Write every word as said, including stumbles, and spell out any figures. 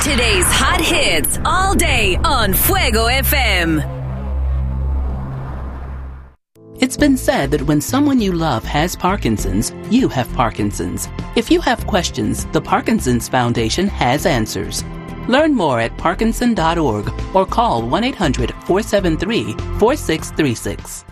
Today's hot hits all day on Fuego F M. It's been said that when someone you love has Parkinson's, you have Parkinson's. If you have questions, the Parkinson's Foundation has answers. Learn more at parkinson dot org or call one eight hundred four seven three four six three six.